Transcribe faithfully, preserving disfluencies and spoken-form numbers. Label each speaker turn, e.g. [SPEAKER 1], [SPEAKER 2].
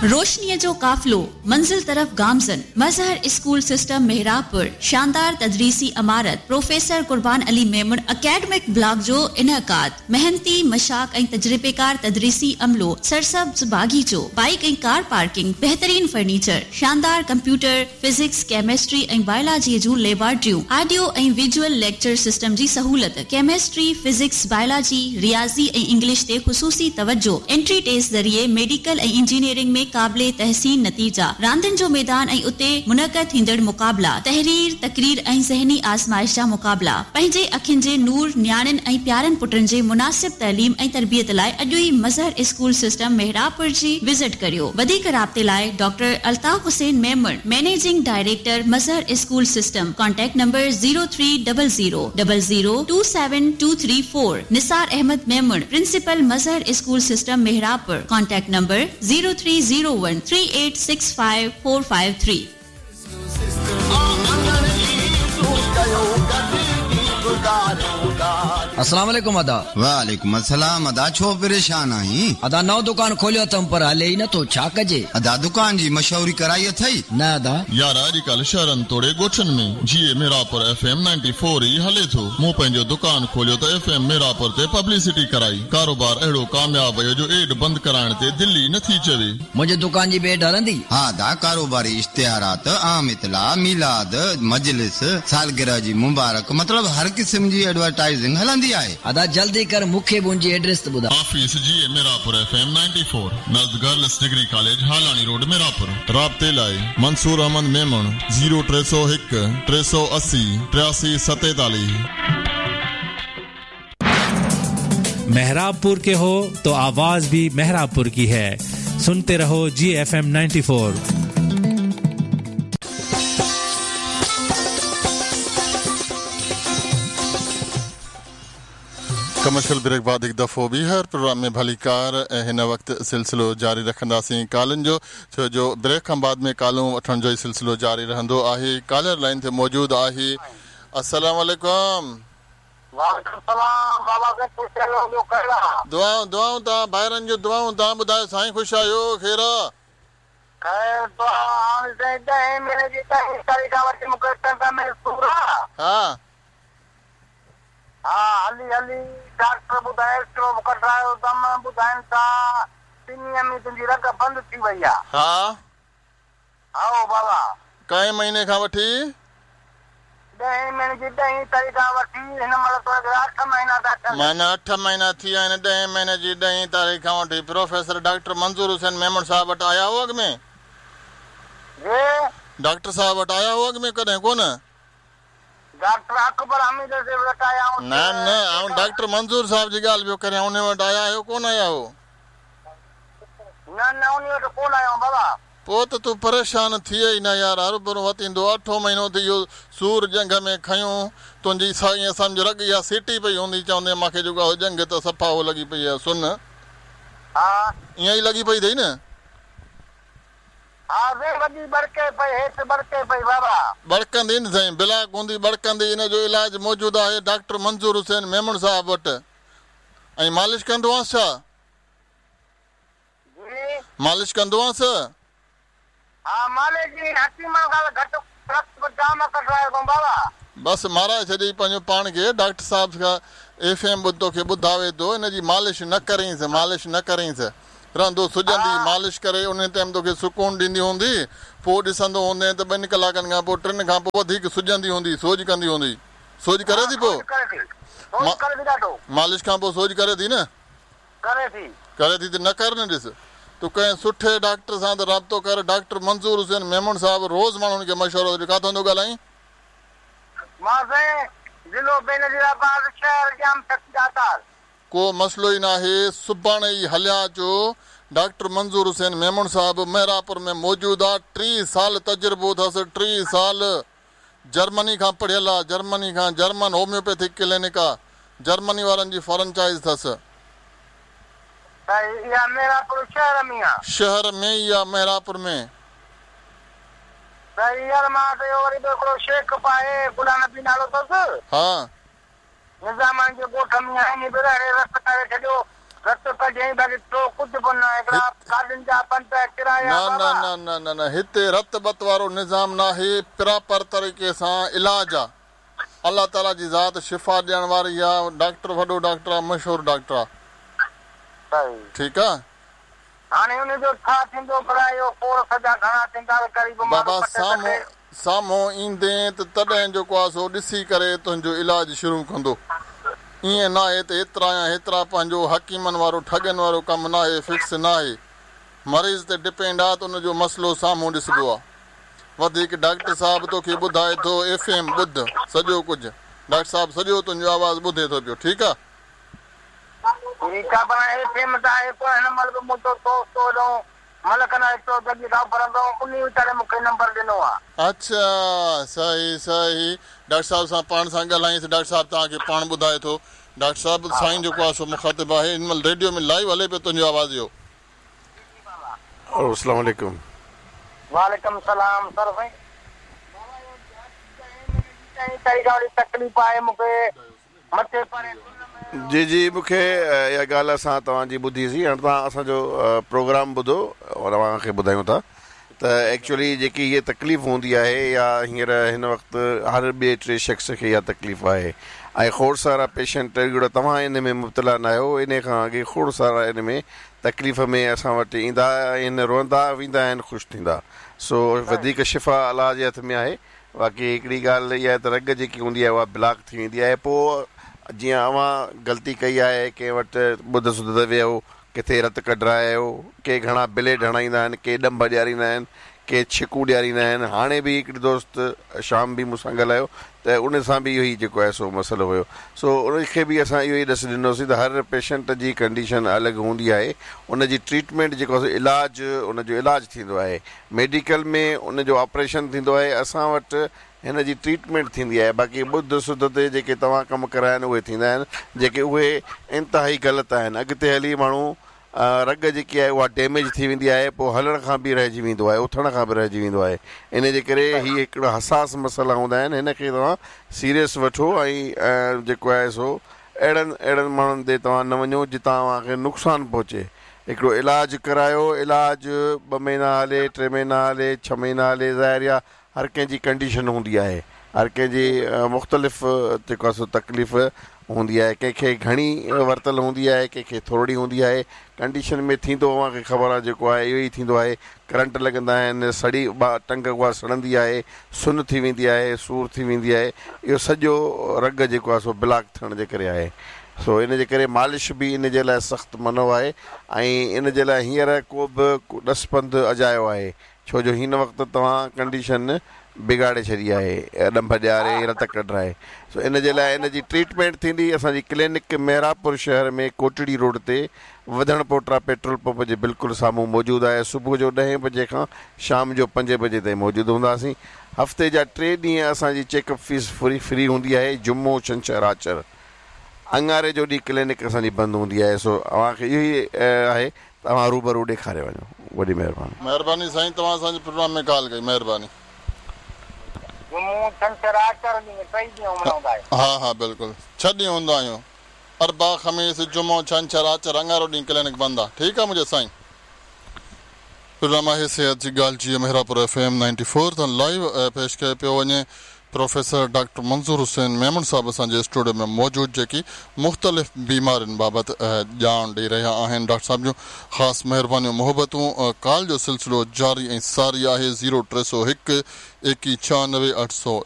[SPEAKER 1] रोशनी जो काफिलो मंजिल तरफ गामजन मजहर स्कूल सिस्टम मेहराबपुर शानदार तदरीसी इमारत प्रोफेसर कुर्बान अली मेमन एकेडमिक ब्लॉक जो इनकाद मेहनती मशाक ऐं तजर्बेकार तदरीसी अमलो सरसब्ज बागीचो बाइक ऐं कार पार्किंग बेहतरीन फर्नीचर शानदार कंप्यूटर फिजिक्स केमिस्ट्री ऐं बायोलॉजी जूं लेबोरेटरियूं ऑडियो ऐं विजुअल लेक्चर सिस्टम जी सहूलत केमिस्ट्री फिजिक्स बायोलॉजी रियाजी ऐं इंग्लिश ते खुसूसी तवज्जो एंट्री टेस्ट जरिए मेडिकल ऐं इंजीनियरिंग में काबिले तहसीन नतीजा रांदिन जो मैदान ऐं उते मुनक़द थींदड़ मुकाबला तहरीर तकरीर ऐं ज़हनी आज़माइश जा मुकाबला पंहिंजे अखियुनि जे नूर न्याणियुनि ऐं प्यारनि पुटनि जे मुनासिब तइलीम ऐं तरबियत लाइ अॼु ई मज़हर स्कूल सिस्टम मेहराबपुर जी विज़िट करियो वधीक राब्ते लाइ doctor Altaf Hussain Memon managing director Mazhar school system contact number zero three double zero double zero two seven two three four Nisar Ahmad Memon principal Mazhar school system मेहराबपुर contact number zero three zero one three eight six five four five three.
[SPEAKER 2] अस्सलाम वालेकुम अदा।
[SPEAKER 3] वालेकुम अस्सलाम अदा छो परेशान आई
[SPEAKER 2] अदा नौ दुकान खोलियो तम पर हले ही न तो छा कजे
[SPEAKER 3] अदा दुकान जी मशहूरी कराई थई
[SPEAKER 2] न अदा
[SPEAKER 4] यार अॼुकल्ह शहरन तोड़े गोठन में जीए मेरापुर एफएम नाइंटी फोर ही हले थो मु पंहिंजो दुकान खोलियो त एफएम मेरापुर ते पब्लिसिटी कराई कारोबार एड़ो कामयाब है जो एड बंद कराइण ते दिल्ली न थी चवे
[SPEAKER 2] मुझे दुकान जी बेड हलंदी
[SPEAKER 3] हां दा कारोबारी इश्तिहारात आम इतला मिलाद मजलिस सालगिरह जी मुबारक मतलब हर किस्म जी एडवर्टाइजिंग हलंदी आहे
[SPEAKER 2] अदा जल्दी कर मुखे मुंजी एड्रेस तो बुधा
[SPEAKER 4] ऑफिस जीए Merapur FM ninety four नज़द girls degree college हालानी road Merapur राब्ते लाए मंसूर अहमद मेमण ज़ीरो टे सौ एक टे सौ अस्सी तिरासी सैंतालीस।
[SPEAKER 5] मेहराबपुर के हो तो आवाज भी मेहराबपुर की है सुनते रहो जी F M ninety four.
[SPEAKER 4] Commercial brake बाद एक दफ़ो भी हर प्रोग्राम में भली कार हिन वक्त सिलसिलो जारी रखंदासीं कालन जो छो जो ब्रेक खां बाद में कालूं वठण जो सिलसिलो जारी रहंदो आहे कॉलर लाइन ते मौजूद आहे। अस्सलाम वालेकुम।
[SPEAKER 6] वालेकुम सलाम बाबा के पुछलो जो कहला
[SPEAKER 4] दुआऊं दुआऊं ता भाइरन जो दुआऊं ता बुधायो साईं खुश आयो खैर
[SPEAKER 6] खैर तो हां से दे मेरे जी ताई तारीख वटी मुकद्दर में सूरा
[SPEAKER 4] हां
[SPEAKER 6] हां हली हली डॉक्टर बुधाए तो कटरायो दम बुधाइन ता तीन में तुंजी रग बंद थी वई आ
[SPEAKER 4] हां
[SPEAKER 6] आओ बाबा
[SPEAKER 4] कई महीने का वठी
[SPEAKER 6] दे महीने जी दही तारीख वठी हिन मल तो आठ महीना दाखिल
[SPEAKER 4] माना आठ महीना थी आइन दे महीने जी दही तारीख वठी प्रोफेसर डॉक्टर मंजूर हुसैन मेमण साहब वट आया हो अग में
[SPEAKER 6] जी
[SPEAKER 4] डॉक्टर साहब वट आया हो अग में कदे कोन
[SPEAKER 6] डॉक्टर अकबर हमीद से बताया हूं
[SPEAKER 4] ना ना आऊं डॉक्टर मंजूर साहब जी गाल बियो करे उन वट आया हो कोन आया हो
[SPEAKER 6] ना ना उन वट कोन आया हूं बाबा
[SPEAKER 4] पो त तू परेशान थी ही ना यार हर भरो वतींदो अठो महीनो थी यो सूर जंग में खयूं तुंजी साईं समझ रग या सीटी पई हूंदी चवंदे माखे जो जंग त सफा हो लगी पई है सुन
[SPEAKER 6] हां
[SPEAKER 4] इया ही लगी पई थई न
[SPEAKER 6] हां वे वडी बड़के पे हेत बड़के पे बाबा
[SPEAKER 4] बड़कंदी न सही बिला गुंदी बड़कंदी इन जो इलाज मौजूद है डॉक्टर मंजूर हुसैन मेमण साहब वट ऐं मालिश कंदो आस छा
[SPEAKER 6] जी
[SPEAKER 4] मालिश कंदो आस
[SPEAKER 6] हां मालिश जी हकीमा का घट रक्त जाम कटरायो को बाबा
[SPEAKER 4] बस महाराज छॾी पंहिंजो पाण खे डॉक्टर साहब खां एफएम ॿुधो खे ॿुधावे थो हिन जी मालिश न करींसि मालिश न करींसि रहंदो सुजंदी मालिश करे उन टाइम तोखे सुकून ॾींदी हूंदी पोइ ॾिसंदो हूंदे त ॿिनि कलाकनि खां पोइ टिनि खां पोइ वधीक सुजंदी हूंदी सोज कंदी हूंदी सोज करे थी पोइ मालिश खां पोइ सोज करे थी न
[SPEAKER 6] करे थी
[SPEAKER 4] करे थी त न कर न ॾिस तूं कंहिं सुठे डॉक्टर सां त राब्तो कर डॉक्टर मंजूर हुसैन मेमण साहब रोज़ माण्हुनि खे मशवरो किथां थो ॻाल्हाईं
[SPEAKER 6] मां ज़िलो बेनज़ीराबाद शहर जाम तकदार
[SPEAKER 4] को मसलो ही ना है सुभाणे ही हलिया जो डॉक्टर मंजूर हुसैन मेमण साहब मेहरापुर में मौजूद आ टी साल तजुर्बो अथसि टी साल जर्मनी खां पढ़ियल आहे जर्मनी खां जर्मन होम्योपैथिक क्लिनिक आहे जर्मनी वारनि जी फ्रेंचाइज अथसि
[SPEAKER 6] मेहरापुर शहर में आहे
[SPEAKER 4] शहर में ही आहे मेहरापुर में
[SPEAKER 6] यार मां त वरी हिकिड़ो शेख पाए गुलाम नबी नालो अथसि
[SPEAKER 4] हा
[SPEAKER 6] निज़ामनि जे ॻोठ में आहिनि रस्त करे छॾियो रस्तो कढियईं बाक़ी तो कुझु बि न हिकिड़ा गाॾियुनि जा पंज किरा आया
[SPEAKER 4] न न न न न न हिते रत बत वारो निज़ाम न आहे प्रॉपर तरीक़े सां इलाज आहे अल्लाह ताला जी ज़ात शिफ़ा ॾियण वारी आहे डॉक्टर वॾो डॉक्टर आहे मशहूरु डॉक्टर आहे
[SPEAKER 6] सही
[SPEAKER 4] ठीकु आहे
[SPEAKER 6] हाणे उन जो छा थींदो भला इहो कोर्स जा घणा थींदा क़रीब
[SPEAKER 4] बाबा साम्हूं साम्हूं ईंदे त तॾहिं जेको आहे सो ॾिसी करे तुंहिंजो इलाजु शुरू कंदो ईअं न आहे त एतिरा या हेतिरा पंहिंजो हकीमनि वारो ठगनि वारो कमु न आहे फिक्स न आहे मरीज़ ते डिपेंड आहे त उनजो मसइलो साम्हूं ॾिसबो आहे वधीक डॉक्टर साहिबु तोखे ॿुधाए थो एफ एम ॿुध सॼो कुझु डॉक्टर साहिबु सॼो तुंहिंजो आवाज़ु ॿुधे थो पियो ठीकु आहे
[SPEAKER 6] ठीकु आहे पर एफ एम त आहे पोइ हिन महिल बि मुंहिंजो दोस्त हुओ मलक न हिकिड़ो जॻहि खां भरंदो उन वीचारे मूंखे नंबर ॾिनो आहे
[SPEAKER 4] अच्छा सही सही डॉक्टर साहिब सां पाण सां ॻाल्हाईंसि डॉक्टर साहिबु तव्हांखे पाण ॿुधाए थो डॉक्टर साहिबु साईं जेको आहे सो मुखातिब आहे हिन महिल रेडियो में लाइव हले पियो तुंहिंजो आवाज़ इहो
[SPEAKER 7] अस्सलाम वालेकुम
[SPEAKER 6] वालेकुम सलाम सर भाई तकलीफ़ आहे मूंखे मथे परे
[SPEAKER 7] जी जी मूंखे इहा ॻाल्हि असां तव्हांजी ॿुधीसीं हाणे तव्हां असांजो प्रोग्राम ॿुधो और तव्हांखे ॿुधायूं था त एक्चुअली जेकी हीअ तकलीफ़ हूंदी आहे या हींअर हिन वक़्तु हर ॿिए टे शख़्स खे इहा तकलीफ़ आहे ऐं खोड़ सारा पेशेंट अहिड़ा तव्हां इन में मुब्तला न आहियो इन खां अॻे खोड़ सारा इन में तकलीफ़ में असां वटि ईंदा आहिनि रोअंदा वेंदा आहिनि ख़ुशि थींदा सो वधीक शिफ़ा अलाह जे हथ में आहे बाक़ी हिकिड़ी ॻाल्हि इहा आहे त रग जेकी हूंदी आहे उहा ब्लॉक थी वेंदी आहे पोइ जीअं अवां ग़लती कई आहे कंहिं वटि ॿुध सुध वियो किथे रत कढायो के घणा ब्लेड हणाईंदा आहिनि के ॾंभ ॾियारींदा आहिनि के छिकू ॾियारींदा आहिनि हाणे बि हिकिड़ी दोस्त शाम बि मूंसां ॻाल्हायो त उन सां बि इहो ई जेको आहे सो मसइलो हुयो सो उनखे बि असां इहो ई ॾस ॾिनोसीं त हर पेशेंट जी कंडीशन अलॻि हूंदी आहे उनजी ट्रीटमेंट जेको आहे इलाजु उनजो इलाजु थींदो आहे मेडिकल में उनजो ऑपरेशन थींदो आहे असां वटि हिन जी ट्रीटमेंट थींदी आहे बाक़ी ॿुध सुध ते जेके तव्हां कमु करा आहिनि उहे थींदा आहिनि जेके उहे इंतिहाई ग़लति आहिनि अॻिते हली माण्हू रग जेकी आहे उहा डैमेज थी वेंदी आहे पोइ हलण खां बि रहिजी वेंदो आहे उथण खां बि रहिजी वेंदो आहे इन जे करे हीअ हिकिड़ा हसास मसइला हूंदा आहिनि हिन खे तव्हां सीरियस वठो ऐं जेको आहे सो अहिड़नि अहिड़नि माण्हुनि ते तव्हां न वञो जितां तव्हांखे नुक़सानु पहुचे हिकिड़ो इलाजु करायो इलाजु ॿ महीना हले टे महीना हले छह महीना हले ज़ाहिर आहे हर कंहिंजी कंडीशन हूंदी आहे हर कंहिंजी मुख़्तलिफ़ जेको आहे सो तकलीफ़ हूंदी आहे कंहिंखे घणी वरितल हूंदी आहे कंहिंखे थोरी हूंदी आहे कंडीशन में थींदो अव्हांखे ख़बर आहे जेको आहे इहो ई थींदो आहे करंट लॻंदा आहिनि सड़ी टंग उहा सड़ंदी आहे सुन थी वेंदी आहे सूर थी वेंदी आहे इहो सॼो रग जेको आहे सो ब्लॉक थियण जे करे आहे सो इन जे करे मालिश बि इन जे लाइ सख़्तु मनो आहे ऐं इन जे लाइ हींअर को बि ॾस पंधु अजायो आहे छो जो हिन वक़्तु तव्हां कंडीशन बिगाड़े छॾी आहे ॾंभ ॾियारे रत कढाए सो इन जे लाइ इन जी ट्रीटमेंट थींदी असांजी क्लिनिक मेहरापुर शहर में कोटड़ी रोड ते वधण पोटरा पेट्रोल पंप जे बिल्कुलु साम्हूं मौजूदु आहे सुबुह जो ॾहें बजे खां शाम जो पंजे बजे ताईं मौजूदु हूंदासीं हफ़्ते जा टे ॾींहं असांजी चेकअप फीस फ्री फ्री हूंदी आहे जुमो छंछरु आचर अंगारे जो ॾींहुं क्लिनिक असांजी बंदि हूंदी आहे सो अव्हांखे इहो ई आहे तव्हां रूबरू ॾेखारे वञो वॾी महिरबानी
[SPEAKER 4] महिरबानी साईं तव्हां असांजे प्रोग्राम में ॻाल्हि कई महिरबानी हा हा बिल्कुलु छह ॾींहं हूंदा आहियूं अरबा ख़मीस जुमो छंछरु आचर अंगारो ॾींहुं क्लिनिक बंदि आहे ठीकु आहे मुंहिंजे साईं प्रोग्राम आहे सिहत जी ॻाल्हि जीअं Mehrabpur F M ninety four त लाइव पेश कयो पियो वञे प्रोफेसर डॉक्टर मंज़ूर हुसैन मेमन साहब असांजे स्टूडियो में मौजूदु जेकी मुख़्तलिफ़ बीमारियुनि बाबति ॼाण ॾेई रहिया आहिनि डॉक्टर साहिब जूं ख़ासि महिरबानियूं मोहबतूं कॉल जो सिलसिलो जारी ऐं सारी आहे ज़ीरो टे सौ हिकु एकवीह छहानवे अठ सौ